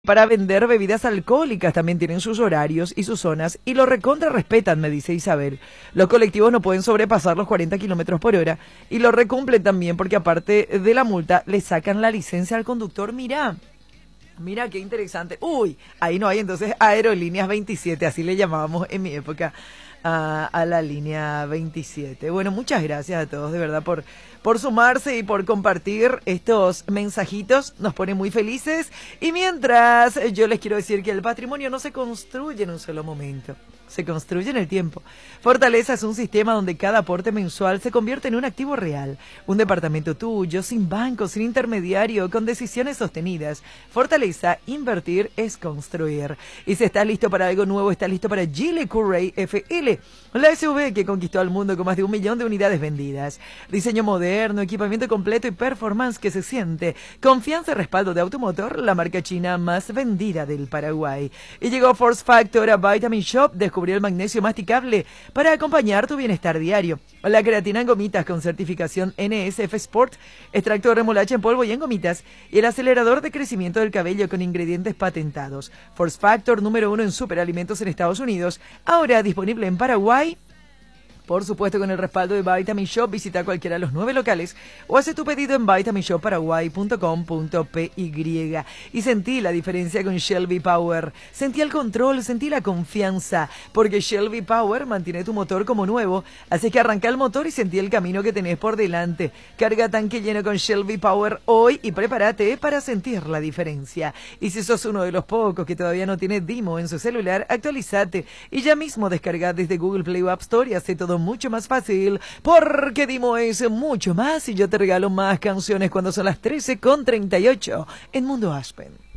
Para vender bebidas alcohólicas también tienen sus horarios y sus zonas y lo recontra respetan, me dice Isabel. Los colectivos no pueden sobrepasar los 40 kilómetros por hora y lo recumplen también porque aparte de la multa le sacan la licencia al conductor. Mira qué interesante. Uy, ahí no hay entonces Aerolíneas 27, así le llamábamos en mi época a la línea 27. Bueno, muchas gracias a todos de verdad por sumarse y por compartir estos mensajitos, nos pone muy felices. Y mientras, yo les quiero decir que el patrimonio no se construye en un solo momento, se construye en el tiempo. Fortaleza es un sistema donde cada aporte mensual se convierte en un activo real, un departamento tuyo, sin banco, sin intermediario, con decisiones sostenidas. Fortaleza, invertir es construir. Y si estás listo para algo nuevo, estás listo para Geely Courier FL, la SUV que conquistó al mundo con más de 1 millón de unidades vendidas. Diseño moderno, equipamiento completo y performance que se siente. Confianza y respaldo de Automotor, la marca china más vendida del Paraguay. Y llegó Force Factor a Vitamin Shop. Descubrió el magnesio masticable para acompañar tu bienestar diario. La creatina en gomitas con certificación NSF Sport, extracto de remolacha en polvo y en gomitas, y el acelerador de crecimiento del cabello con ingredientes patentados. Force Factor número 1 en superalimentos en Estados Unidos, ahora disponible en Paraguay. Por supuesto, con el respaldo de Vitamin Shop, visita cualquiera de los 9 locales o hace tu pedido en vitaminshop.paraguay.com.py. Y sentí la diferencia con Shelby Power. Sentí el control, sentí la confianza, porque Shelby Power mantiene tu motor como nuevo. Así que arranca el motor y sentí el camino que tenés por delante. Carga tanque lleno con Shelby Power hoy y prepárate para sentir la diferencia. Y si sos uno de los pocos que todavía no tiene Dimo en su celular, actualizate y ya mismo descarga desde Google Play o App Store y hace todo mucho más fácil, porque Dimo es mucho más y yo te regalo más canciones cuando son las 13:38 en Mundo Aspen.